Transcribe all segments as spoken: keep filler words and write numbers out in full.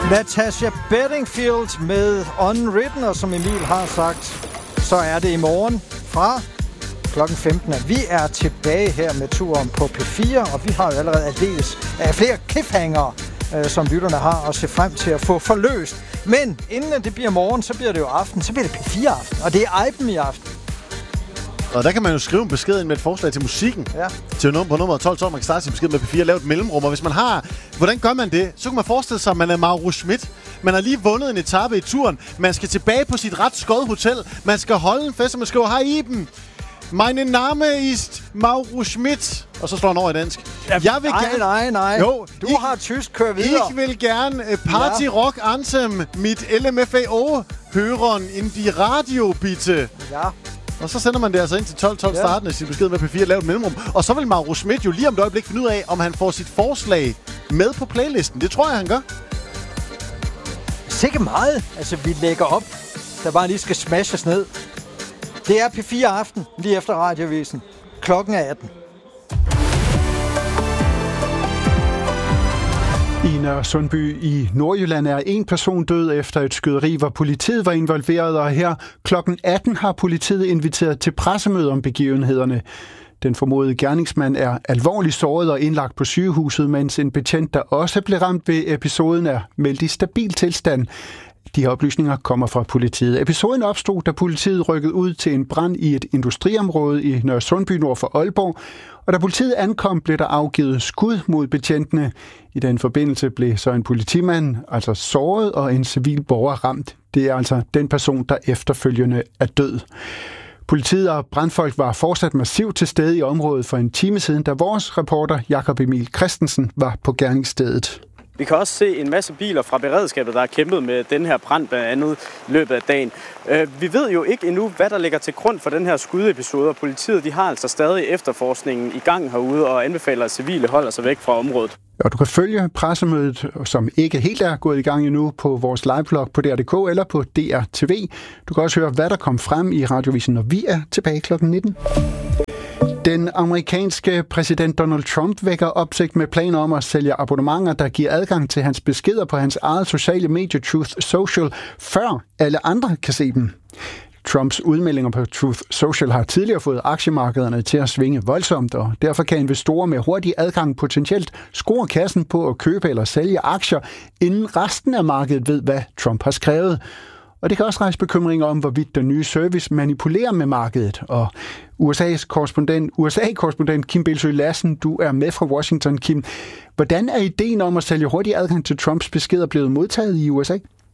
Natasha Bedingfield med Unwritten, og som Emil har sagt, så er det i morgen fra klokken femten, at vi er tilbage her med turen på P fire, og vi har jo allerede aldeles af flere cliffhangere, øh, som lytterne har at se frem til at få forløst. Men inden det bliver morgen, så bliver det jo aften, så bliver det P fire aften, og det er Iben i aften. Og der kan man jo skrive en besked ind med et forslag til musikken. Ja. Til nummer på nummer tolv tolv. Man kan starte sin besked med P fire og lave et mellemrum. Og hvis man har... Hvordan gør man det? Så kan man forestille sig, at man er Mauro Schmidt. Man har lige vundet en etape i turen. Man skal tilbage på sit ret skøde hotel. Man skal holde en fest, og man skriver, hej Iben. Meine Name ist Mauro Schmidt. Og så slår han over i dansk. Ja, jeg vil nej, gerne... nej, nej. Jo, du ik... har tysk, kør videre. Jeg vil gerne party ja. rock anthem mit L M F A O høren in die radio, bitte. Ja. Og så sender man det altså ind til tolv tolv ja. starten af sin besked med P fire, lave et mellemrum. Og så vil Mauro Schmidt jo lige om et øjeblik finde ud af, om han får sit forslag med på playlisten. Det tror jeg, han gør. Sikke meget, altså vi lægger op, der bare lige skal smashes ned. Det er P fire aften, lige efter Radiovisen. Klokken er atten. I Nørresundby i Nordjylland er en person død efter et skyderi, hvor politiet var involveret, og her klokken atten har politiet inviteret til pressemøde om begivenhederne. Den formodede gerningsmand er alvorligt såret og indlagt på sygehuset, mens en betjent, der også blev ramt ved episoden, er meldt i stabil tilstand. De her oplysninger kommer fra politiet. Episoden opstod, da politiet rykkede ud til en brand i et industriområde i Nørresundby nord for Aalborg, og da politiet ankom, blev der afgivet skud mod betjentene. I den forbindelse blev så en politimand altså såret og en civil borger ramt. Det er altså den person, der efterfølgende er død. Politiet og brandfolk var fortsat massivt til stede i området for en time siden, da vores reporter Jakob Emil Christensen var på gerningsstedet. Vi kan også se en masse biler fra beredskabet, der har kæmpet med den her brand blandt andet i løbet af dagen. Vi ved jo ikke endnu, hvad der ligger til grund for den her skudepisode, og politiet de har altså stadig efterforskningen i gang herude og anbefaler, at civile holder sig væk fra området. Og du kan følge pressemødet, som ikke helt er gået i gang endnu, på vores liveblog på D R punktum d k eller på D R T V. Du kan også høre, hvad der kom frem i Radiovisen, når vi er tilbage klokken nitten. Den amerikanske præsident Donald Trump vækker opsigt med planer om at sælge abonnementer, der giver adgang til hans beskeder på hans eget sociale medie Truth Social, før alle andre kan se dem. Trumps udmeldinger på Truth Social har tidligere fået aktiemarkederne til at svinge voldsomt, og derfor kan investorer med hurtig adgang potentielt score kassen på at købe eller sælge aktier, inden resten af markedet ved, hvad Trump har skrevet. Og det kan også rejse bekymringer om, hvorvidt den nye service manipulerer med markedet. Og U S A's korrespondent, U S A-korrespondent Kim Bildsøe Lassen, du er med fra Washington, Kim. Hvordan er ideen om at sælge hurtig adgang til Trumps beskeder blevet modtaget i U S A?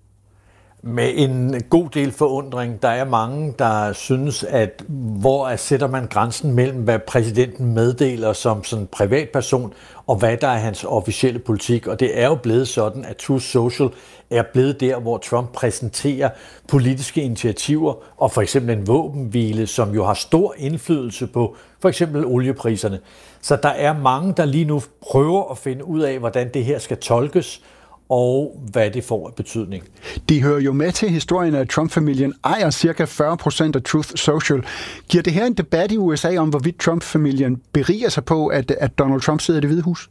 Med en god del forundring. Der er mange, der synes, at hvor sætter man grænsen mellem, hvad præsidenten meddeler som sådan privatperson, og hvad der er hans officielle politik. Og det er jo blevet sådan, at Truth Social er blevet der, hvor Trump præsenterer politiske initiativer, og for eksempel en våbenhvile, som jo har stor indflydelse på for eksempel oliepriserne. Så der er mange, der lige nu prøver at finde ud af, hvordan det her skal tolkes, og hvad det får af betydning. De hører jo med til historien, at Trump-familien ejer cirka fyrre procent af Truth Social. Giver det her en debat i U S A om, hvorvidt Trump-familien beriger sig på, at, at Donald Trump sidder i Det Hvide Hus?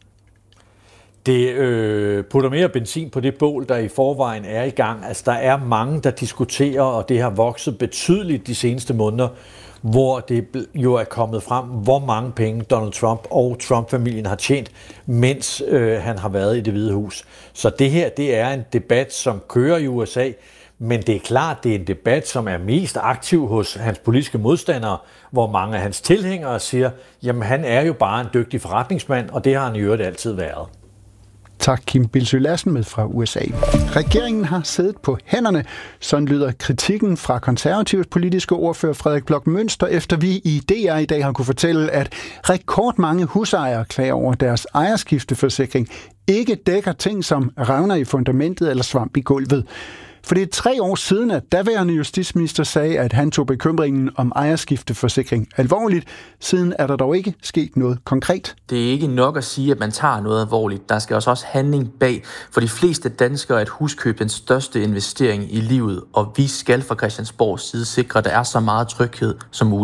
Det øh, putter mere benzin på det bål, der i forvejen er i gang. Altså, der er mange, der diskuterer, og det har vokset betydeligt de seneste måneder, hvor det jo er kommet frem, hvor mange penge Donald Trump og Trump-familien har tjent, mens øh, han har været i Det Hvide Hus. Så det her, det er en debat, som kører i U S A, men det er klart, det er en debat, som er mest aktiv hos hans politiske modstandere, hvor mange af hans tilhængere siger, jamen han er jo bare en dygtig forretningsmand, og det har han i øvrigt altid været. Tak, Kim Bildsøe Lassen med fra U S A. Regeringen har siddet på hænderne. Sådan lyder kritikken fra konservativs politiske ordfører Frederik Bloch Münster, efter vi i D R i dag har kunne fortælle, at rekordmange husejere klager over deres ejerskifteforsikring ikke dækker ting som revner i fundamentet eller svamp i gulvet. For det er tre år siden, at daværende justitsminister sagde, at han tog bekymringen om ejerskifteforsikring alvorligt. Siden er der dog ikke sket noget konkret. Det er ikke nok at sige, at man tager noget alvorligt. Der skal også også handling bag. For de fleste danskere er et huskøb den største investering i livet, og vi skal fra Christiansborgs side sikre, at der er så meget tryghed som muligt.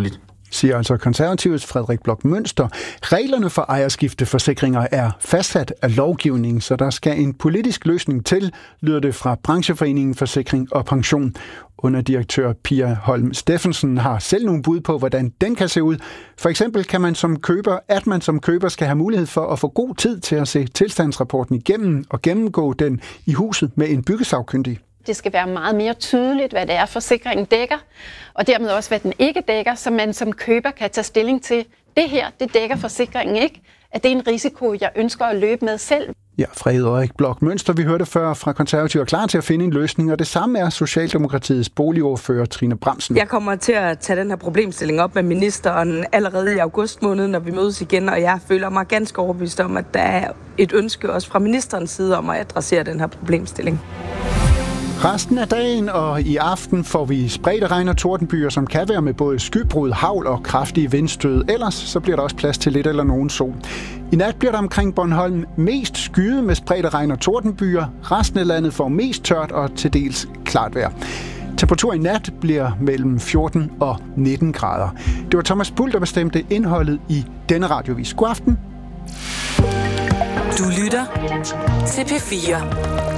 siger altså Konservatives Frederik Bloch Münster. Reglerne for ejerskifteforsikringer er fastsat af lovgivningen, så der skal en politisk løsning til, lyder det fra Brancheforeningen Forsikring og Pension. Underdirektør Pia Holm Steffensen har selv nogle bud på, hvordan den kan se ud. For eksempel kan man som køber, at man som køber skal have mulighed for at få god tid til at se tilstandsrapporten igennem og gennemgå den i huset med en byggesagkyndig. Det skal være meget mere tydeligt, hvad det er, forsikringen dækker, og dermed også, hvad den ikke dækker, så man som køber kan tage stilling til, det her, det dækker forsikringen ikke. At det er en risiko, jeg ønsker at løbe med selv. Ja, Frederik Bloch Münster, vi hørte før fra Konservative, er klar til at finde en løsning, og det samme er Socialdemokratiets boligordfører Trine Bramsen. Jeg kommer til at tage den her problemstilling op med ministeren allerede i august måned, når vi mødes igen, og jeg føler mig ganske overbevist om, at der er et ønske også fra ministerens side om at adressere den her problemstilling. Resten af dagen og i aften får vi spredte regn- og tordenbyer, som kan være med både skybrud, hagl og kraftige vindstød. Ellers så bliver der også plads til lidt eller nogen sol. I nat bliver der omkring Bornholm mest skyet med spredte regn- og tordenbyer. Resten af landet får mest tørt og til dels klart vejr. Temperaturen i nat bliver mellem fjorten og nitten grader. Det var Thomas Bull, der bestemte indholdet i denne radiovis. God aften. Du lytter til P fire.